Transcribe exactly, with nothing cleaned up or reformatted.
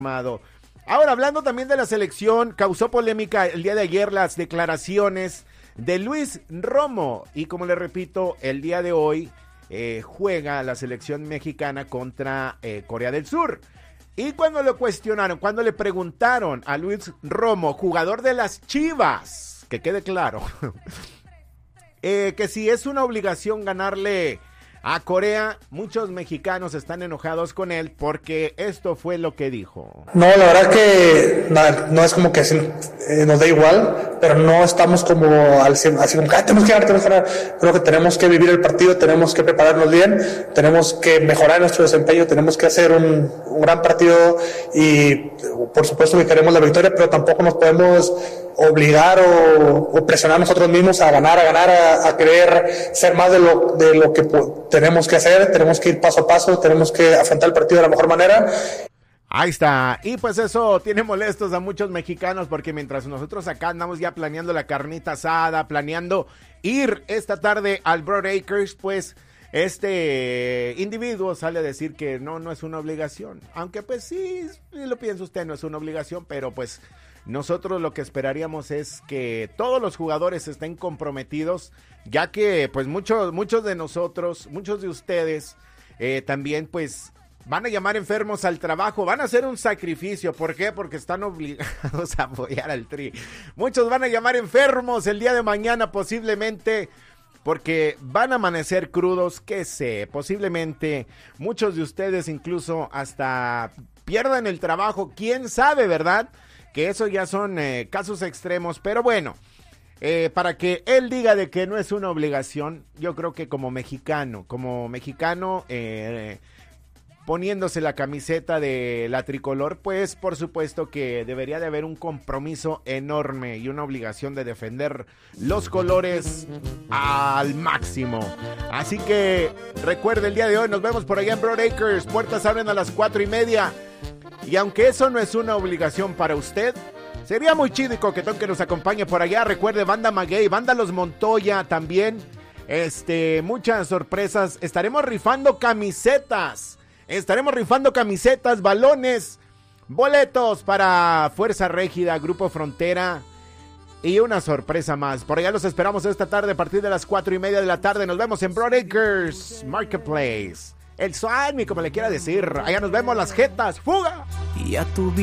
Ahora, hablando también de la selección, causó polémica el día de ayer las declaraciones de Luis Romo. Y como le repito, el día de hoy eh, juega la selección mexicana contra eh, Corea del Sur. Y cuando lo cuestionaron, cuando le preguntaron a Luis Romo, jugador de las Chivas, que quede claro, eh, que si es una obligación ganarle a Corea, muchos mexicanos están enojados con él porque esto fue lo que dijo. No, la verdad que no, no es como que así, eh, nos da igual, pero no estamos como al así como que ah, tenemos que ganar, tenemos que ganar. Creo que tenemos que vivir el partido, tenemos que prepararnos bien, tenemos que mejorar nuestro desempeño, tenemos que hacer un, un gran partido y por supuesto que queremos la victoria, pero tampoco nos podemos obligar o, o presionar nosotros mismos a ganar, a ganar, a, a querer ser más de lo, de lo que tenemos que hacer, tenemos que ir paso a paso, tenemos que afrontar el partido de la mejor manera. Ahí está, y pues eso tiene molestos a muchos mexicanos porque mientras nosotros acá andamos ya planeando la carnita asada, planeando ir esta tarde al Broadacres, pues este individuo sale a decir que no, no es una obligación, aunque pues sí, lo piensa usted, no es una obligación, pero pues nosotros lo que esperaríamos es que todos los jugadores estén comprometidos, ya que pues muchos, muchos de nosotros, muchos de ustedes eh, también pues van a llamar enfermos al trabajo, van a hacer un sacrificio. ¿Por qué? Porque están obligados a apoyar al Tri. Muchos van a llamar enfermos el día de mañana posiblemente porque van a amanecer crudos, que sé, posiblemente muchos de ustedes incluso hasta pierdan el trabajo, quién sabe, ¿verdad? Que eso ya son eh, casos extremos, pero bueno, eh, para que él diga de que no es una obligación, yo creo que como mexicano, como mexicano eh, poniéndose la camiseta de la tricolor, pues por supuesto que debería de haber un compromiso enorme y una obligación de defender los colores al máximo. Así que recuerde, el día de hoy nos vemos por allá en Broadacres, puertas abren a las cuatro y media. Y aunque eso no es una obligación para usted, sería muy chido y coquetón que nos acompañe por allá. Recuerde, Banda Maguey, Banda Los Montoya también. Este, muchas sorpresas. Estaremos rifando camisetas. Estaremos rifando camisetas, balones, boletos para Fuerza Régida, Grupo Frontera y una sorpresa más. Por allá los esperamos esta tarde a partir de las cuatro y media de la tarde. Nos vemos en Broadacres Marketplace. El Suami, como le quiera decir. Allá nos vemos las jetas. ¡Fuga! Y a tu